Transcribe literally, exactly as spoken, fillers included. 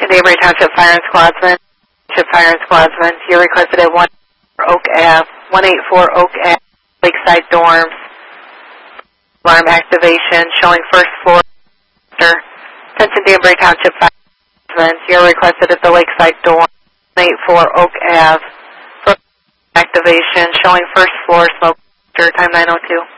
Danbury Township Fire and Squadsman. Township Fire and Squadsman. You're requested at one Oak Ave, one eighty-four Oak Ave, Lakeside Dorms. Alarm activation showing first floor. Attention Danbury Township Fire and Squadsman. You're requested at the Lakeside Dorms, one eighty-four Oak Ave. Activation showing first floor smoke. Time nine oh two.